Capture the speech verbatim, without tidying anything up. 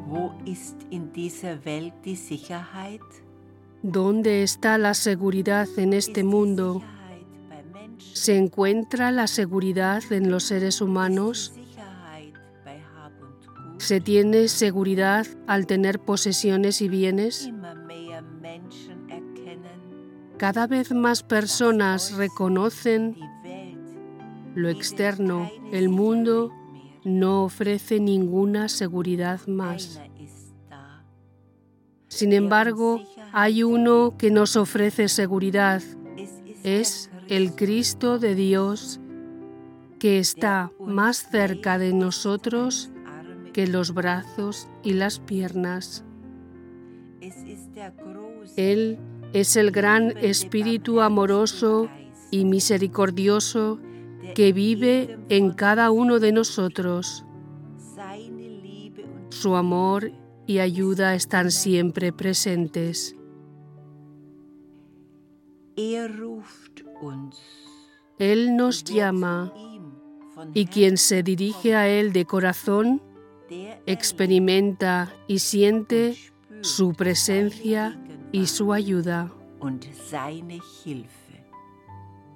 Wo ist in dieser Welt die Sicherheit? ¿Dónde está la seguridad en este mundo? ¿Se encuentra la seguridad en los seres humanos? ¿Se tiene seguridad al tener posesiones y bienes? Cada vez más personas reconocen lo externo, el mundo no ofrece ninguna seguridad más. Sin embargo, hay uno que nos ofrece seguridad. Es el Cristo de Dios, que está más cerca de nosotros que los brazos y las piernas. Él es el gran Espíritu amoroso y misericordioso que vive en cada uno de nosotros. Su amor y ayuda están siempre presentes. Él nos llama, y quien se dirige a Él de corazón, experimenta y siente su presencia y su ayuda. Und seine Hilfe.